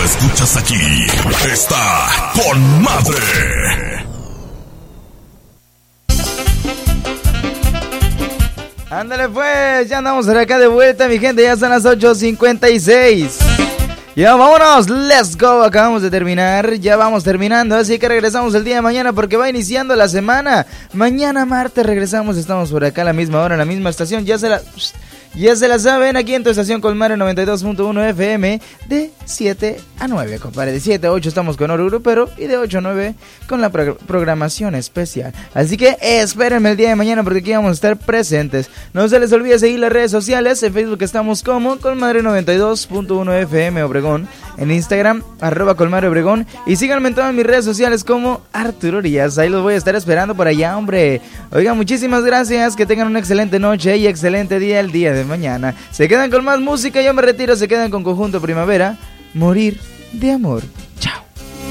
escuchas aquí. Está con madre. Ándale pues, ya andamos por acá de vuelta, mi gente, ya son las 8:56. Ya vámonos, let's go, acabamos de terminar, ya vamos terminando, así que regresamos el día de mañana porque va iniciando la semana. Mañana martes regresamos, estamos por acá a la misma hora, en la misma estación, ya se la saben, aquí en tu estación Colmar 92.1 FM, de 7 a 9, compadre. De 7 a 8 estamos con Oro Grupero y de 8 a 9 con la programación especial. Así que espérenme el día de mañana porque aquí vamos a estar presentes. No se les olvide seguir las redes sociales. En Facebook estamos como Colmar 92.1 FM Obregón. En Instagram, @Colmar Obregón. Y síganme en todas mis redes sociales como Arturo Urias. Ahí los voy a estar esperando por allá, hombre. Oigan, muchísimas gracias. Que tengan una excelente noche y excelente día el día de mañana. Se quedan con más música, yo me retiro, se quedan con Conjunto Primavera, Morir de Amor. Chao.